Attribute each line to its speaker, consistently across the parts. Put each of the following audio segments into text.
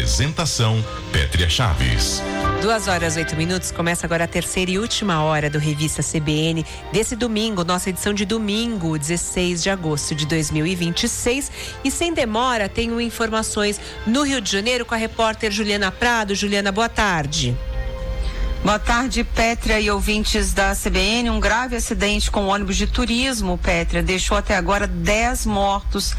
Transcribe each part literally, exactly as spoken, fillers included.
Speaker 1: Apresentação Pétria Chaves.
Speaker 2: Duas horas, oito minutos, começa agora a terceira e última hora do Revista C B N desse domingo, nossa edição de domingo, dezesseis de agosto de dois mil e vinte e seis. E sem demora, tenho informações no Rio de Janeiro com a repórter Juliana Prado. Juliana, boa tarde.
Speaker 3: Boa tarde, Pétria e ouvintes da C B N. Um grave acidente com ônibus de turismo, Pétria, deixou até agora dez mortos.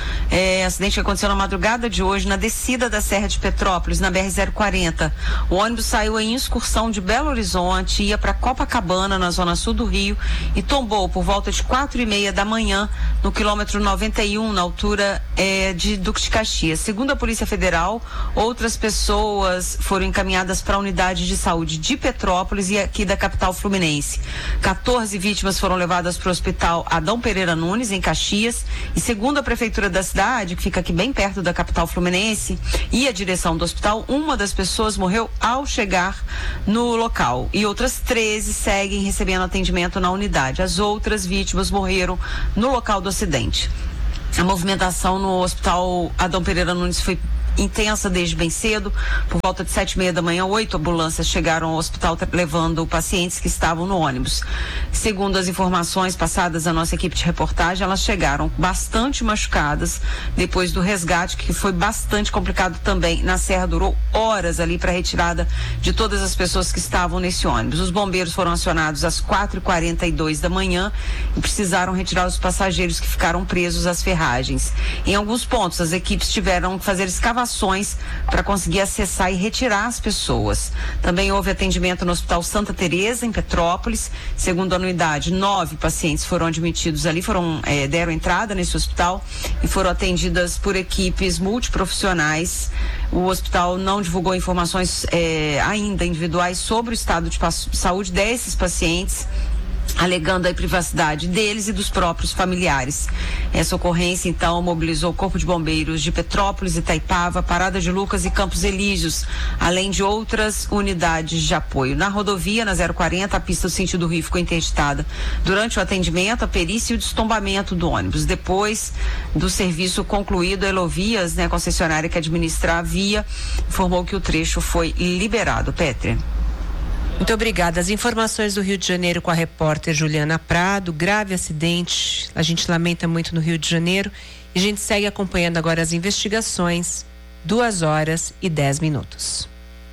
Speaker 3: É, acidente que aconteceu na madrugada de hoje, na descida da Serra de Petrópolis, na B R zero quarenta. O ônibus saiu em excursão de Belo Horizonte, ia para Copacabana, na zona sul do Rio, e tombou por volta de quatro e meia da manhã, no quilômetro noventa e um, na altura é, de Duque de Caxias. Segundo a Polícia Federal, outras pessoas foram encaminhadas para a unidade de saúde de Petrópolis e aqui da capital fluminense. quatorze vítimas foram levadas para o hospital Adão Pereira Nunes, em Caxias, e segundo a prefeitura da cidade, que fica aqui bem perto da capital fluminense, e a direção do hospital, uma das pessoas morreu ao chegar no local e outras treze seguem recebendo atendimento na unidade. As outras vítimas morreram no local do acidente. A movimentação no hospital Adão Pereira Nunes foi intensa desde bem cedo. Por volta de sete e meia da manhã, oito ambulâncias chegaram ao hospital levando pacientes que estavam no ônibus. Segundo as informações passadas à nossa equipe de reportagem, elas chegaram bastante machucadas depois do resgate, que foi bastante complicado também na Serra. Durou horas ali para a retirada de todas as pessoas que estavam nesse ônibus. Os bombeiros foram acionados às quatro e quarenta e dois da manhã e precisaram retirar os passageiros que ficaram presos às ferragens. Em alguns pontos, as equipes tiveram que fazer escavações para conseguir acessar e retirar as pessoas. Também houve atendimento no Hospital Santa Teresa, em Petrópolis. Segundo a unidade, nove pacientes foram admitidos ali, foram eh, deram entrada nesse hospital e foram atendidas por equipes multiprofissionais. O hospital não divulgou informações eh, ainda individuais sobre o estado de saúde desses pacientes, alegando a privacidade deles e dos próprios familiares. Essa ocorrência, então, mobilizou o Corpo de Bombeiros de Petrópolis, Itaipava, Parada de Lucas e Campos Elíseos, além de outras unidades de apoio. Na rodovia, na zero quarenta, a pista do sentido Rio ficou interditada durante o atendimento, a perícia e o destombamento do ônibus. Depois do serviço concluído, a Elovias, né, concessionária que administra a via, informou que o trecho foi liberado. Pétria.
Speaker 2: Muito obrigada. As informações do Rio de Janeiro com a repórter Juliana Prado. Grave acidente, a gente lamenta muito no Rio de Janeiro. E a gente segue acompanhando agora as investigações. Duas horas e dez minutos.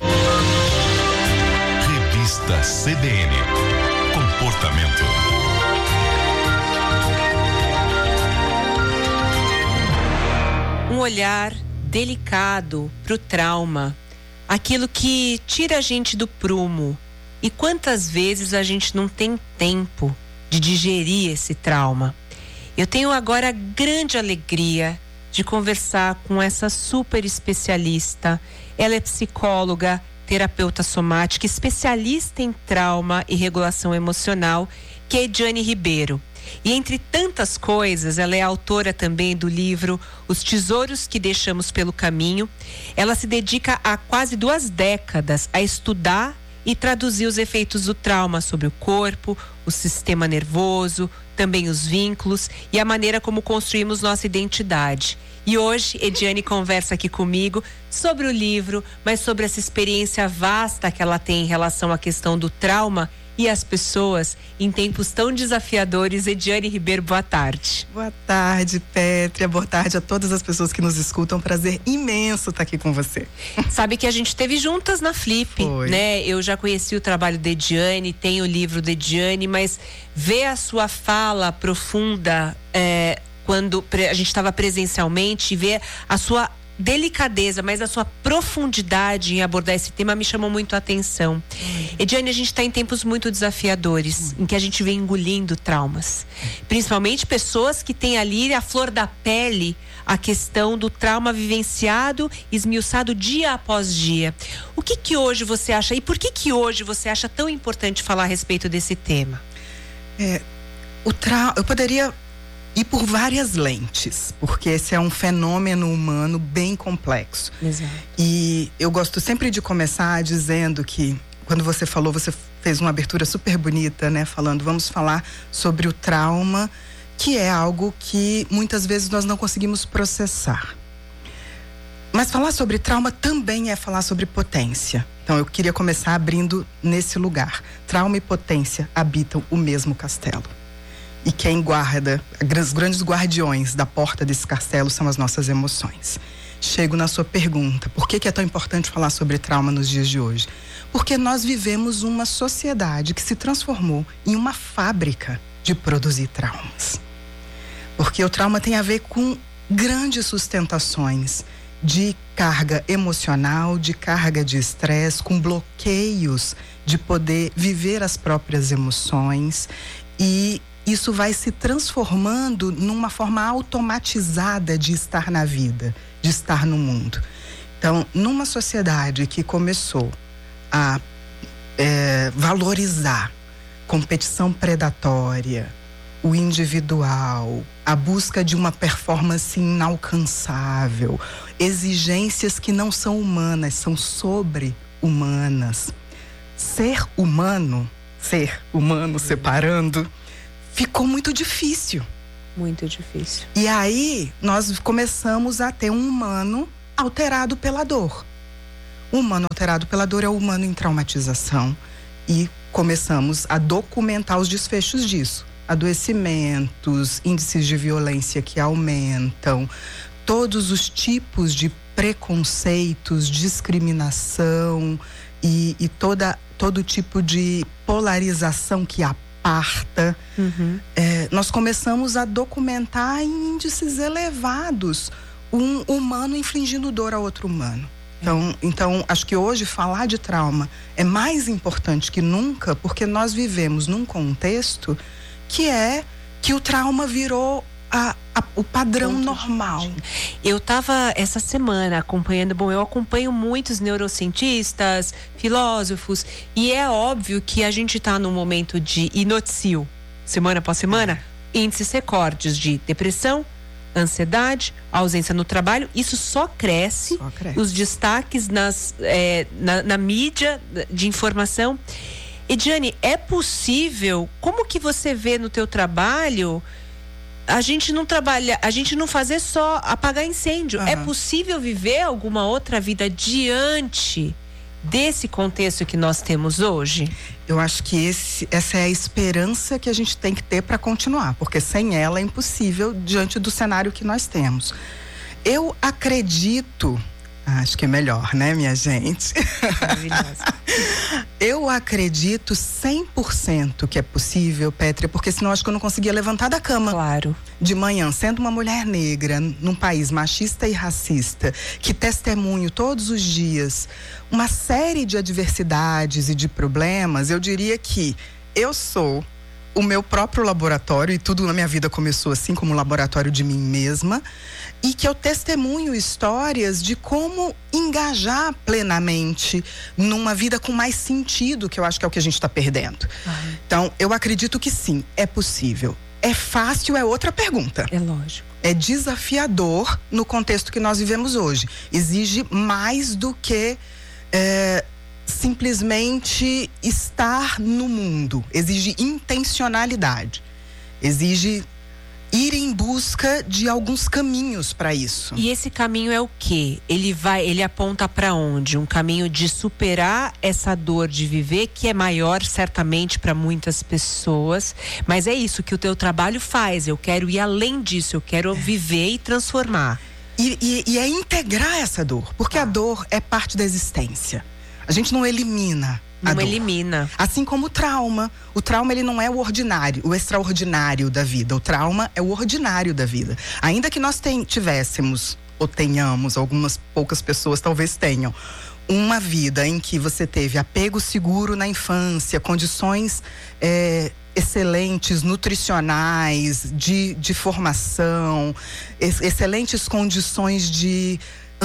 Speaker 1: Revista C B N. Comportamento.
Speaker 2: Um olhar delicado para o trauma. Aquilo que tira a gente do prumo. E quantas vezes a gente não tem tempo de digerir esse trauma? Eu tenho agora a grande alegria de conversar com essa super especialista. Ela é psicóloga, terapeuta somática, especialista em trauma e regulação emocional, que é Ediane Ribeiro. E entre tantas coisas, ela é autora também do livro Os Tesouros que Deixamos pelo Caminho. Ela se dedica há quase duas décadas a estudar e traduzir os efeitos do trauma sobre o corpo, o sistema nervoso, também os vínculos e a maneira como construímos nossa identidade. E hoje, Ediane conversa aqui comigo sobre o livro, mas sobre essa experiência vasta que ela tem em relação à questão do trauma e as pessoas em tempos tão desafiadores. Ediane Ribeiro, boa tarde.
Speaker 4: Boa tarde, Pétria. Boa tarde a todas as pessoas que nos escutam. Prazer imenso estar aqui com você.
Speaker 2: Sabe que a gente esteve juntas na Flip,
Speaker 4: Foi.
Speaker 2: né? Eu já conheci o trabalho da Ediane, tenho o livro da Ediane, mas ver a sua fala profunda é, quando a gente estava presencialmente, ver a sua delicadeza, mas a sua profundidade em abordar esse tema me chamou muito a atenção. Ediane, a gente está em tempos muito desafiadores, em que a gente vem engolindo traumas, principalmente pessoas que têm ali a flor da pele a questão do trauma vivenciado, esmiuçado dia após dia. O que que hoje você acha, e por que que hoje você acha tão importante falar a respeito desse tema?
Speaker 4: É, o tra... Eu poderia ir por várias lentes, porque esse é um fenômeno humano bem complexo.
Speaker 2: Exato.
Speaker 4: E eu gosto sempre de começar dizendo que, quando você falou, você fez uma abertura super bonita, né? Falando, vamos falar sobre o trauma, que é algo que muitas vezes nós não conseguimos processar. Mas falar sobre trauma também é falar sobre potência. Então eu queria começar abrindo nesse lugar. Trauma e potência habitam o mesmo castelo. E quem guarda, os grandes guardiões da porta desse castelo são as nossas emoções. Chego na sua pergunta, por que que é tão importante falar sobre trauma nos dias de hoje? Porque nós vivemos uma sociedade que se transformou em uma fábrica de produzir traumas. Porque o trauma tem a ver com grandes sustentações de carga emocional, de carga de estresse, com bloqueios de poder viver as próprias emoções, e isso vai se transformando numa forma automatizada de estar na vida, de estar no mundo. Então, numa sociedade que começou a é, valorizar competição predatória, o individual, a busca de uma performance inalcançável, exigências que não são humanas, são sobre-humanas. Ser humano, ser humano separando, ficou muito difícil.
Speaker 2: Muito difícil.
Speaker 4: E aí nós começamos a ter um humano alterado pela dor. O humano alterado pela dor é o humano em traumatização. E começamos a documentar os desfechos disso. Adoecimentos, índices de violência que aumentam, todos os tipos de preconceitos, discriminação e, e toda, todo tipo de polarização que aparta. Uhum. É, nós começamos a documentar em índices elevados um humano infligindo dor a outro humano. Então, então, acho que hoje falar de trauma é mais importante que nunca, porque nós vivemos num contexto que é que o trauma virou a, a, o padrão Ponto normal.
Speaker 2: Eu estava essa semana acompanhando, bom, eu acompanho muitos neurocientistas, filósofos, e é óbvio que a gente está num momento de, e noticio, semana após semana, é. índices recordes de depressão, ansiedade, ausência no trabalho, isso só cresce, só cresce. Os destaques nas, é, na, na mídia de informação. Ediane, é possível, como que você vê no teu trabalho, a gente não trabalha, a gente não fazer só apagar incêndio, uhum. É possível viver alguma outra vida diante desse contexto que nós temos hoje?
Speaker 4: Eu acho que esse, essa é a esperança que a gente tem que ter para continuar, porque sem ela é impossível diante do cenário que nós temos. Eu acredito, acho que é melhor, né, minha gente? Maravilhosa. Eu acredito cem por cento que é possível, Pétria, porque senão acho que eu não conseguia levantar da cama.
Speaker 2: Claro.
Speaker 4: De manhã, sendo uma mulher negra, num país machista e racista, que testemunho todos os dias uma série de adversidades e de problemas, eu diria que eu sou o meu próprio laboratório, e tudo na minha vida começou assim, como um laboratório de mim mesma, e que eu testemunho histórias de como engajar plenamente numa vida com mais sentido, que eu acho que é o que a gente está perdendo. Uhum. Então, eu acredito que sim, é possível. É fácil, é outra pergunta.
Speaker 2: É lógico.
Speaker 4: É desafiador no contexto que nós vivemos hoje. Exige mais do que é, simplesmente estar no mundo. Exige intencionalidade. Exige ir em busca de alguns caminhos para isso.
Speaker 2: E esse caminho é o quê? Ele vai, ele aponta para onde? Um caminho de superar essa dor de viver, que é maior certamente para muitas pessoas, mas é isso que o teu trabalho faz. Eu quero ir além disso, eu quero é. viver e transformar.
Speaker 4: E, e, e é integrar essa dor, porque ah. a dor é parte da existência. A gente não elimina.
Speaker 2: Não elimina.
Speaker 4: Assim como o trauma. O trauma, ele não é o ordinário, o extraordinário da vida. O trauma é o ordinário da vida. Ainda que nós ten, tivéssemos, ou tenhamos, algumas poucas pessoas talvez tenham, uma vida em que você teve apego seguro na infância, condições é, excelentes, nutricionais, de, de formação, ex, excelentes condições de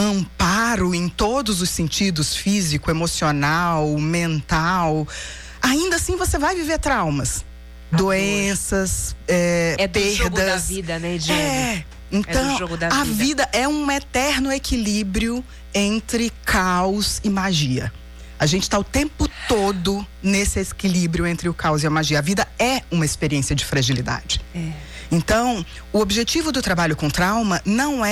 Speaker 4: amparo em todos os sentidos, físico, emocional, mental, ainda assim você vai viver traumas, a doenças, é,
Speaker 2: é do
Speaker 4: perdas.
Speaker 2: Jogo da vida, né, Diana?
Speaker 4: É, então
Speaker 2: é jogo da
Speaker 4: a
Speaker 2: vida.
Speaker 4: vida é um eterno equilíbrio entre caos e magia. A gente está o tempo todo nesse equilíbrio entre o caos e a magia. A vida é uma experiência de fragilidade. É. Então, o objetivo do trabalho com trauma não é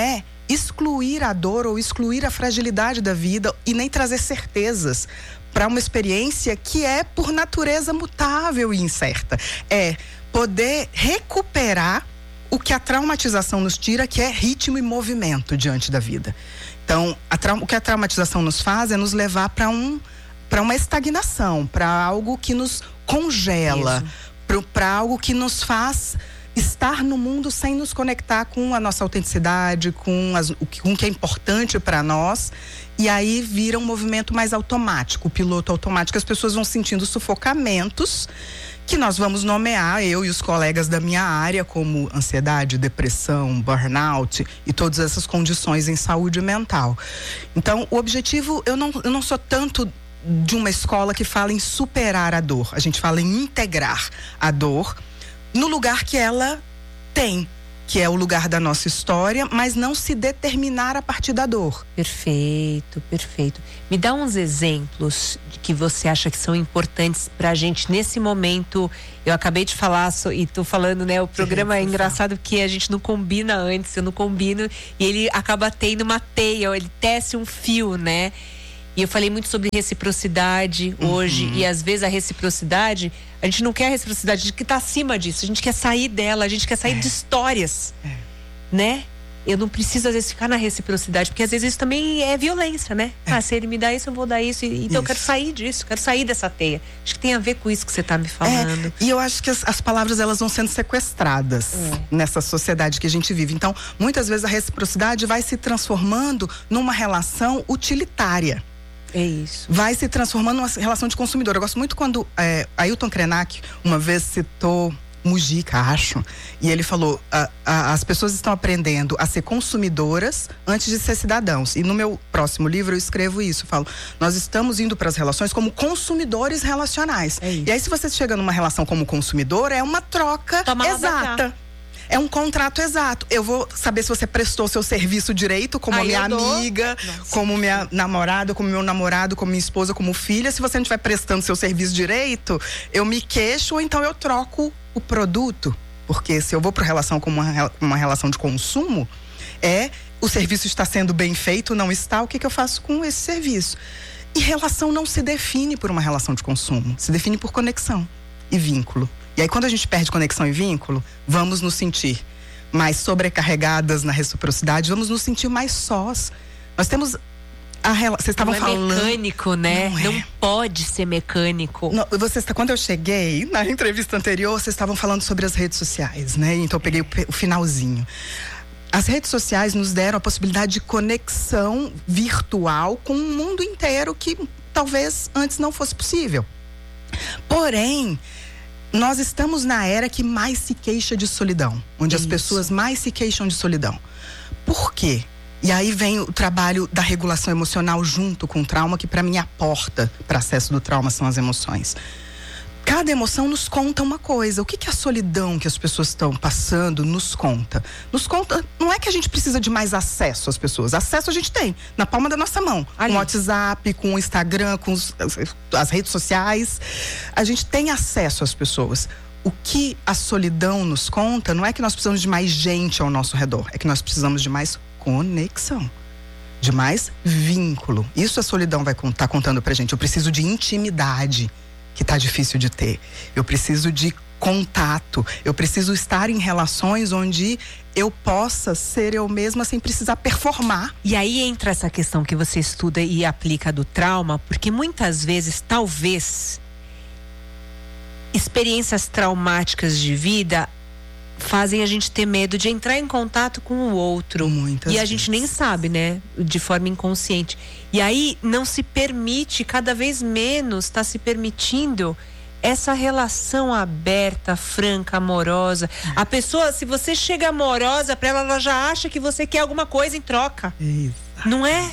Speaker 4: excluir a dor ou excluir a fragilidade da vida e nem trazer certezas para uma experiência que é por natureza mutável e incerta. É poder recuperar o que a traumatização nos tira, que é ritmo e movimento diante da vida. Então, a trau- o que a traumatização nos faz é nos levar para um, para uma estagnação, para algo que nos congela, para algo que nos faz estar no mundo sem nos conectar com a nossa autenticidade, com, as, o, que, com o que é importante para nós. E aí vira um movimento mais automático, o piloto automático. As pessoas vão sentindo sufocamentos que nós vamos nomear, eu e os colegas da minha área, como ansiedade, depressão, burnout e todas essas condições em saúde mental. Então, o objetivo, eu não, eu não sou tanto de uma escola que fala em superar a dor. A gente fala em integrar a dor no lugar que ela tem, que é o lugar da nossa história, mas não se determinar a partir da dor.
Speaker 2: Perfeito, perfeito. Me dá uns exemplos que você acha que são importantes pra gente nesse momento. Eu acabei de falar e tô falando, né? O programa é engraçado porque a gente não combina antes, eu não combino e ele acaba tendo uma teia, ele tece um fio, né? E eu falei muito sobre reciprocidade hoje, uhum. E às vezes a reciprocidade, a gente não quer a reciprocidade, a gente quer estar acima disso, a gente quer sair dela, a gente quer sair é. de histórias, é. né? Eu não preciso às vezes ficar na reciprocidade, porque às vezes isso também é violência, né? É. Ah, se ele me dá isso, eu vou dar isso, então isso. eu quero sair disso, quero sair dessa teia. Acho que tem a ver com isso que você está me falando.
Speaker 4: É. E eu acho que as, as palavras, elas vão sendo sequestradas é. nessa sociedade que a gente vive. Então, muitas vezes a reciprocidade vai se transformando numa relação utilitária.
Speaker 2: É isso.
Speaker 4: Vai se transformando numa relação de consumidor. Eu gosto muito quando é, Ailton Krenak uma vez citou Mujica, acho, e ele falou: a, a, as pessoas estão aprendendo a ser consumidoras antes de ser cidadãos. E no meu próximo livro eu escrevo isso, eu falo: nós estamos indo para as relações como consumidores relacionais.
Speaker 2: É isso.
Speaker 4: E aí, se você chega numa relação como consumidor, é uma troca
Speaker 2: Toma
Speaker 4: exata. É um contrato exato. Eu vou saber se você prestou seu serviço direito, como
Speaker 2: Aí
Speaker 4: minha
Speaker 2: eu dou.
Speaker 4: amiga,
Speaker 2: Nossa.
Speaker 4: como minha namorada, como meu namorado, como minha esposa, como filha. Se você não estiver prestando seu serviço direito, eu me queixo ou então eu troco o produto. Porque se eu vou para relação como uma, uma relação de consumo, é o serviço está sendo bem feito, não está, o que, que eu faço com esse serviço? E relação não se define por uma relação de consumo, se define por conexão e vínculo. E aí, quando a gente perde conexão e vínculo, vamos nos sentir mais sobrecarregadas na reciprocidade, vamos nos sentir mais sós. Nós temos a relação. Vocês estavam falando.
Speaker 2: Não é mecânico, né?
Speaker 4: Não, é.
Speaker 2: Não pode ser mecânico.
Speaker 4: Não, vocês, quando eu cheguei, na entrevista anterior, vocês estavam falando sobre as redes sociais, né? Então eu peguei o, o finalzinho. As redes sociais nos deram a possibilidade de conexão virtual com o mundo inteiro que talvez antes não fosse possível. Porém, nós estamos na era que mais se queixa de solidão, onde Isso. as pessoas mais se queixam de solidão. Por quê? E aí vem o trabalho da regulação emocional junto com o trauma, que para mim a porta para acesso do trauma são as emoções. Cada emoção nos conta uma coisa. O que, que a solidão que as pessoas estão passando nos conta? Nos conta, não é que a gente precisa de mais acesso às pessoas. Acesso a gente tem, na palma da nossa mão. Ali. Com o WhatsApp, com o Instagram, com os, as redes sociais. A gente tem acesso às pessoas. O que a solidão nos conta não é que nós precisamos de mais gente ao nosso redor. É que nós precisamos de mais conexão. De mais vínculo. Isso a solidão vai estar tá contando pra gente. Eu preciso de intimidade, que tá difícil de ter. Eu preciso de contato. Eu preciso estar em relações onde eu possa ser eu mesma sem precisar performar.
Speaker 2: E aí entra essa questão que você estuda e aplica do trauma, porque muitas vezes, talvez, experiências traumáticas de vida fazem a gente ter medo de entrar em contato com o outro.
Speaker 4: Muitas
Speaker 2: e a
Speaker 4: vezes.
Speaker 2: gente nem sabe, né? De forma inconsciente. E aí não se permite, cada vez menos está se permitindo essa relação aberta, franca, amorosa. A pessoa, se você chega amorosa para ela, ela já acha que você quer alguma coisa em troca.
Speaker 4: Exatamente.
Speaker 2: Não é?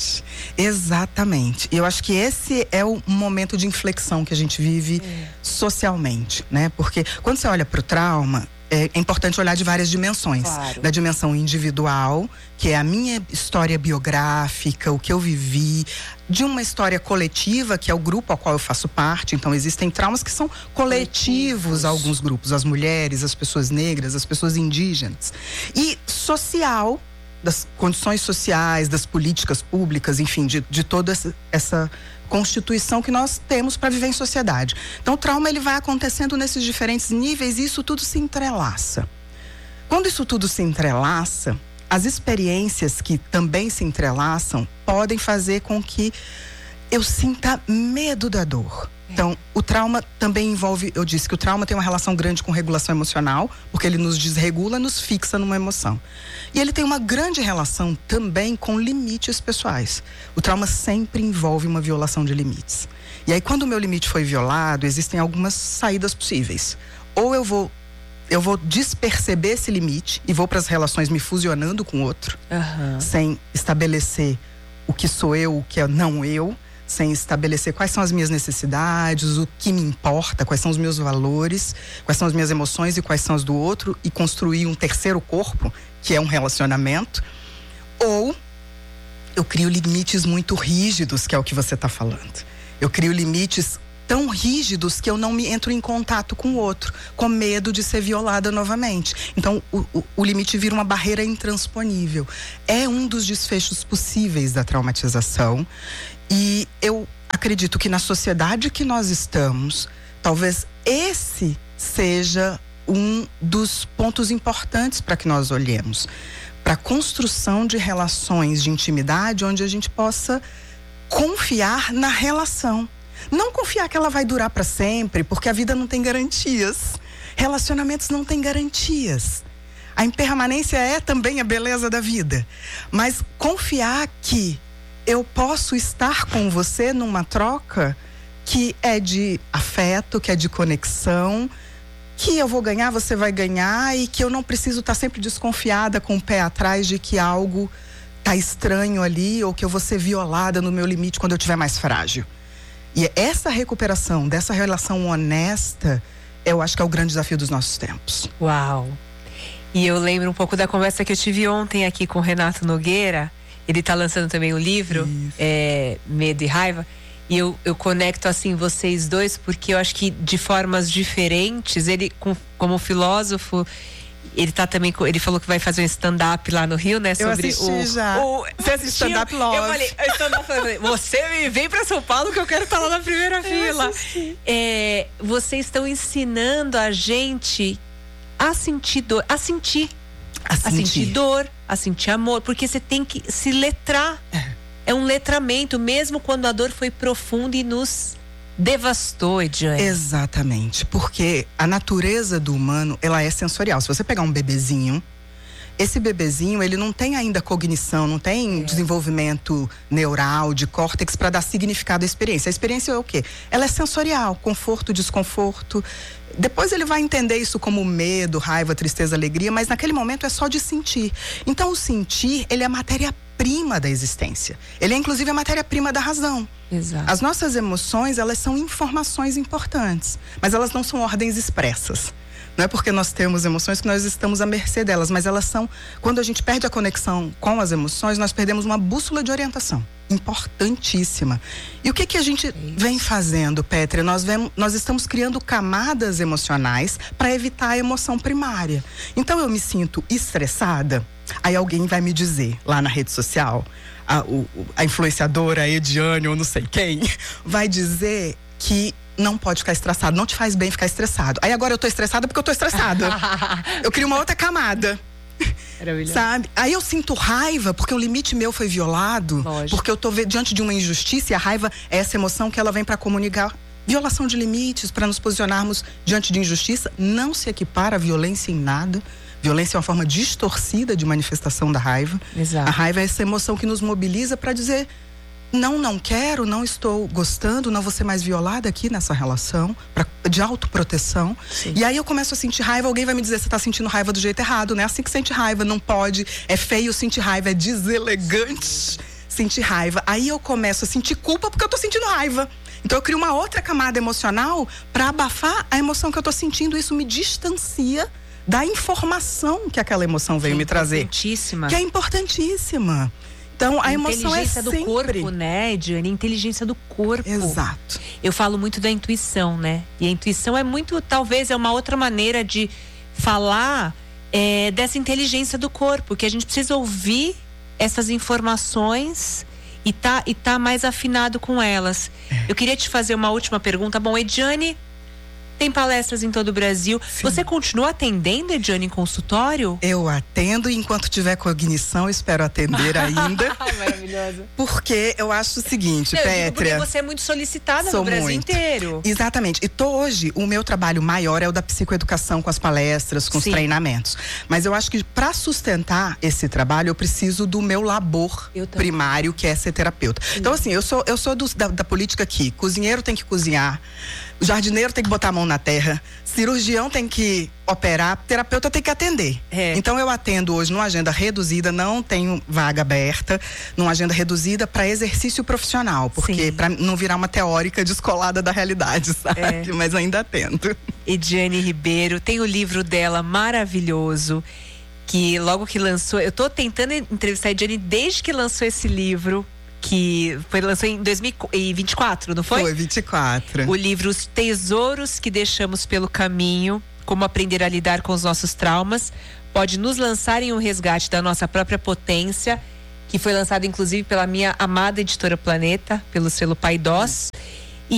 Speaker 4: Exatamente. E eu acho que esse é o momento de inflexão que a gente vive é. socialmente, né? Porque quando você olha para o trauma, é importante olhar de várias dimensões.
Speaker 2: Claro.
Speaker 4: Da dimensão individual, que é a minha história biográfica, o que eu vivi. De uma história coletiva, que é o grupo ao qual eu faço parte. Então, existem traumas que são coletivos a alguns grupos. As mulheres, as pessoas negras, as pessoas indígenas. E social, das condições sociais, das políticas públicas, enfim, de, de toda essa, essa constituição que nós temos para viver em sociedade. Então o trauma ele vai acontecendo nesses diferentes níveis e isso tudo se entrelaça. Quando isso tudo se entrelaça, as experiências que também se entrelaçam podem fazer com que eu sinta medo da dor. Então, o trauma também envolve, eu disse que o trauma tem uma relação grande com regulação emocional, porque ele nos desregula, nos fixa numa emoção. E ele tem uma grande relação também com limites pessoais. O trauma sempre envolve uma violação de limites. E aí, quando o meu limite foi violado, existem algumas saídas possíveis. Ou eu vou, eu vou desperceber esse limite e vou para as relações me fusionando com o outro, uhum. sem estabelecer o que sou eu, o que é não eu, sem estabelecer quais são as minhas necessidades, o que me importa, quais são os meus valores, quais são as minhas emoções e quais são as do outro, e construir um terceiro corpo, que é um relacionamento. Ou eu crio limites muito rígidos, que é o que você está falando. Eu crio limites tão rígidos que eu não me entro em contato com o outro, com medo de ser violada novamente. Então, o, o, o limite vira uma barreira intransponível. É um dos desfechos possíveis da traumatização. E eu acredito que na sociedade que nós estamos, talvez esse seja um dos pontos importantes para que nós olhemos. Para a construção de relações de intimidade onde a gente possa confiar na relação. Não confiar que ela vai durar para sempre, porque a vida não tem garantias. Relacionamentos não têm garantias. A impermanência é também a beleza da vida. Mas confiar que eu posso estar com você numa troca que é de afeto, que é de conexão, que eu vou ganhar, você vai ganhar, e que eu não preciso estar sempre desconfiada com o pé atrás de que algo tá estranho ali, ou que eu vou ser violada no meu limite quando eu estiver mais frágil. E essa recuperação dessa relação honesta, eu acho que é o grande desafio dos nossos tempos.
Speaker 2: Uau! E eu lembro um pouco da conversa que eu tive ontem aqui com o Renato Nogueira. Ele está lançando também o livro, é, Medo e Raiva. E eu, eu conecto assim vocês dois, porque eu acho que de formas diferentes, ele com, como filósofo, ele tá também, ele falou que vai fazer um stand-up lá no Rio, né? Sobre
Speaker 4: eu assisti
Speaker 2: o,
Speaker 4: já.
Speaker 2: O, você assistiu? Stand-up Love. Eu falei, stand-up, eu falei, você vem pra São Paulo que eu quero estar lá na primeira fila. É, vocês estão ensinando a gente a sentir dor, a sentir. A sentir. a sentir dor, a sentir amor, porque você tem que se letrar. É. é um letramento, mesmo quando a dor foi profunda e nos devastou, Ediane.
Speaker 4: Exatamente, porque a natureza do humano, ela é sensorial. Se você pegar um bebezinho, esse bebezinho, ele não tem ainda cognição, não tem é. desenvolvimento neural, de córtex para dar significado à experiência. A experiência é o quê? Ela é sensorial, conforto, desconforto. Depois ele vai entender isso como medo, raiva, tristeza, alegria, mas naquele momento é só de sentir. Então o sentir, ele é a matéria-prima da existência. Ele é inclusive a matéria-prima da razão.
Speaker 2: Exato.
Speaker 4: As nossas emoções, elas são informações importantes, mas elas não são ordens expressas. Não é porque nós temos emoções que nós estamos à mercê delas, mas elas são, quando a gente perde a conexão com as emoções, nós perdemos uma bússola de orientação importantíssima. E o que que a gente vem fazendo, Pétria? Nós, vemos, nós estamos criando camadas emocionais para evitar a emoção primária. Então eu me sinto estressada, aí alguém vai me dizer lá na rede social, a, o, a influenciadora, a Ediane ou não sei quem, vai dizer que não pode ficar estressado, não te faz bem ficar estressado. Aí agora eu tô estressada porque eu tô estressada. Eu crio uma outra camada. Sabe? Aí eu sinto raiva porque o limite meu foi violado. Lógico. Porque eu tô diante de uma injustiça, e a raiva é essa emoção que ela vem para comunicar violação de limites, para nos posicionarmos diante de injustiça. Não se equipara a violência em nada. Violência é uma forma distorcida de manifestação da raiva.
Speaker 2: Exato.
Speaker 4: A raiva é essa emoção que nos mobiliza para dizer: não, não quero, não estou gostando, não vou ser mais violada aqui nessa relação, pra, de autoproteção. Sim. E aí eu começo a sentir raiva, alguém vai me dizer: você está sentindo raiva do jeito errado, não é assim que sente raiva, não pode, é feio sentir raiva, é deselegante sentir raiva. Aí eu começo a sentir culpa porque eu estou sentindo raiva. Então eu crio uma outra camada emocional para abafar a emoção que eu estou sentindo. Isso me distancia da informação que aquela emoção veio me trazer.
Speaker 2: Importantíssima.
Speaker 4: Que é importantíssima. Então, a emoção é sempre...
Speaker 2: Inteligência do corpo, né, Ediane? Inteligência do corpo.
Speaker 4: Exato.
Speaker 2: Eu falo muito da intuição, né? E a intuição é muito, talvez, é uma outra maneira de falar é, dessa inteligência do corpo, que a gente precisa ouvir essas informações e tá, e tá mais afinado com elas. Eu queria te fazer uma última pergunta. Bom, Ediane tem palestras em todo o Brasil. Sim. Você continua atendendo, Ediane, em consultório?
Speaker 4: Eu atendo e enquanto tiver cognição, espero atender ainda.
Speaker 2: Maravilhosa.
Speaker 4: Porque eu acho o seguinte,
Speaker 2: eu
Speaker 4: Pétria.
Speaker 2: Porque você é muito solicitada no Brasil
Speaker 4: muito.
Speaker 2: inteiro.
Speaker 4: Exatamente. E tô, hoje, o meu trabalho maior é o da psicoeducação, com as palestras, com Sim. os treinamentos. Mas eu acho que para sustentar esse trabalho, eu preciso do meu labor primário, que é ser terapeuta. Sim. Então, assim, eu sou, eu sou do, da, da política aqui. Cozinheiro tem que cozinhar. O jardineiro tem que botar a mão na terra, cirurgião tem que operar, terapeuta tem que atender. É. Então eu atendo hoje numa agenda reduzida, não tenho vaga aberta, numa agenda reduzida para exercício profissional, porque para não virar uma teórica descolada da realidade, sabe? É. Mas ainda atendo.
Speaker 2: Ediane Ribeiro, tem o livro dela maravilhoso, que logo que lançou, eu tô tentando entrevistar a Ediane desde que lançou esse livro, que foi lançado em dois mil e vinte e quatro, não foi?
Speaker 4: Foi, vinte e quatro.
Speaker 2: O livro Os Tesouros que Deixamos pelo Caminho, como aprender a lidar com os nossos traumas, pode nos lançar em um resgate da nossa própria potência, que foi lançado inclusive pela minha amada editora Planeta, pelo selo Paidós. Hum.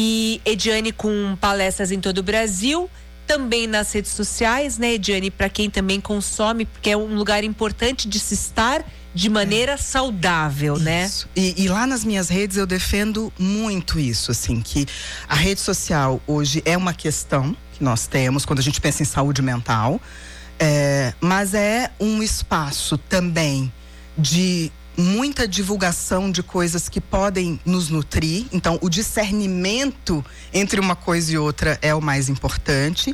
Speaker 2: E Ediane com palestras em todo o Brasil, também nas redes sociais, né, Ediane, para quem também consome, porque é um lugar importante de se estar de maneira é. saudável, isso. né?
Speaker 4: E, e lá nas minhas redes eu defendo muito isso, assim, que a rede social hoje é uma questão que nós temos quando a gente pensa em saúde mental, é, mas é um espaço também de muita divulgação de coisas que podem nos nutrir. Então, o discernimento entre uma coisa e outra é o mais importante.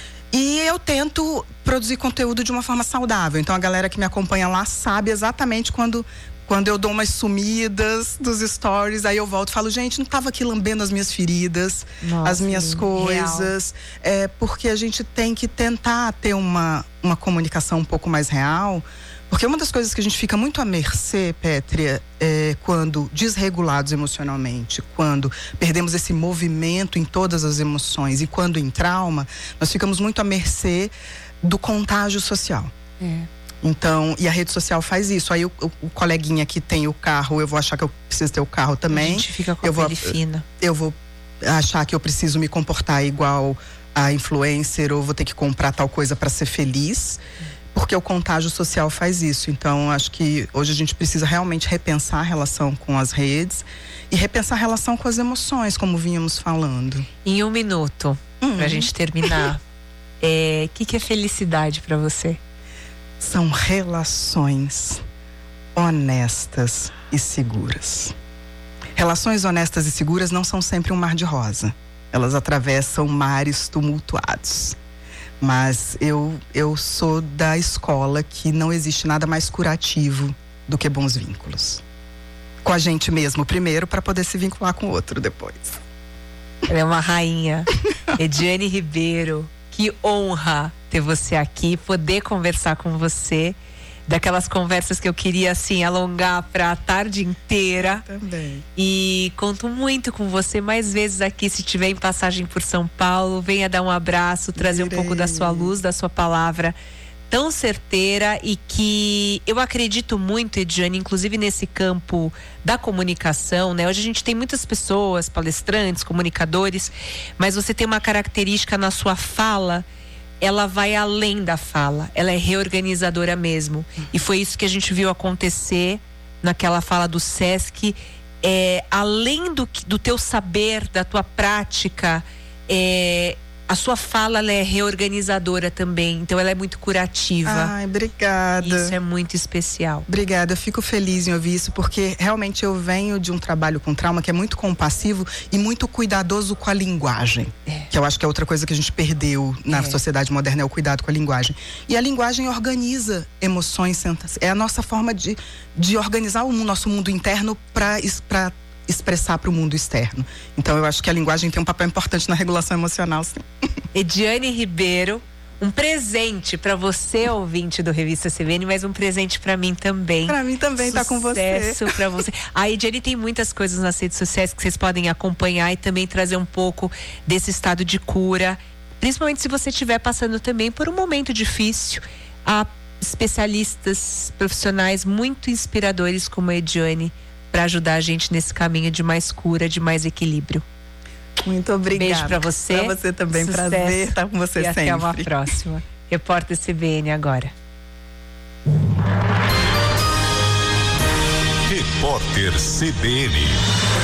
Speaker 4: E eu tento produzir conteúdo de uma forma saudável. Então a galera que me acompanha lá sabe exatamente quando, quando eu dou umas sumidas dos stories. Aí eu volto e falo, gente, não estava aqui lambendo as minhas feridas, Nossa, as minhas coisas. É, porque a gente tem que tentar ter uma, uma comunicação um pouco mais real. Porque uma das coisas que a gente fica muito à mercê, Pétria, é quando desregulados emocionalmente, quando perdemos esse movimento em todas as emoções e quando em trauma, nós ficamos muito à mercê do contágio social. É. Então, e a rede social faz isso. Aí o, o, o coleguinha que tem o carro, eu vou achar que eu preciso ter o carro também.
Speaker 2: A gente fica com
Speaker 4: eu
Speaker 2: a
Speaker 4: vou,
Speaker 2: pele fina.
Speaker 4: Eu vou achar que eu preciso me comportar igual a influencer ou vou ter que comprar tal coisa para ser feliz. Porque o contágio social faz isso. Então, acho que hoje a gente precisa realmente repensar a relação com as redes e repensar a relação com as emoções, como vínhamos falando.
Speaker 2: Em um minuto, hum. pra gente terminar, o é, que, que é felicidade para você?
Speaker 4: São relações honestas e seguras. Relações honestas e seguras não são sempre um mar de rosa. Elas atravessam mares tumultuados. Mas eu, eu sou da escola que não existe nada mais curativo do que bons vínculos. Com a gente mesmo primeiro, para poder se vincular com o outro depois.
Speaker 2: Ela é uma rainha. Ediane Ribeiro, que honra ter você aqui, poder conversar com você. Daquelas conversas que eu queria, assim, alongar para a tarde inteira.
Speaker 4: Também.
Speaker 2: E conto muito com você mais vezes aqui, se tiver em passagem por São Paulo. Venha dar um abraço, trazer Irei. um pouco da sua luz, da sua palavra tão certeira e que eu acredito muito, Ediane, inclusive nesse campo da comunicação, né? Hoje a gente tem muitas pessoas, palestrantes, comunicadores, mas você tem uma característica na sua fala. Ela vai além da fala, ela é reorganizadora mesmo. E foi isso que a gente viu acontecer naquela fala do Sesc. É, além do, do teu saber, da tua prática, é, a sua fala ela é reorganizadora também. Então ela é muito curativa.
Speaker 4: Ai, obrigada.
Speaker 2: Isso é muito especial.
Speaker 4: Obrigada, eu fico feliz em ouvir isso, porque realmente eu venho de um trabalho com trauma que é muito compassivo e muito cuidadoso com a linguagem. É. Que eu acho que é outra coisa que a gente perdeu na é. sociedade moderna, é o cuidado com a linguagem. E a linguagem organiza emoções, é a nossa forma de, de organizar o nosso mundo interno para para expressar para o mundo externo. Então eu acho que a linguagem tem um papel importante na regulação emocional, sim.
Speaker 2: Ediane Ribeiro, um presente para você, ouvinte do Revista C B N, mas um presente para mim também.
Speaker 4: Para mim também, tá com você.
Speaker 2: Sucesso para você. A Ediane tem muitas coisas nas redes sociais que vocês podem acompanhar e também trazer um pouco desse estado de cura, principalmente se você estiver passando também por um momento difícil. há especialistas, profissionais muito inspiradores como a Ediane para ajudar a gente nesse caminho de mais cura, de mais equilíbrio.
Speaker 4: Muito obrigada.
Speaker 2: Beijo para você.
Speaker 4: Para você também.
Speaker 2: Sucesso.
Speaker 4: Prazer estar com você
Speaker 2: e
Speaker 4: sempre.
Speaker 2: Até uma próxima. Repórter C B N agora.
Speaker 1: Repórter C B N.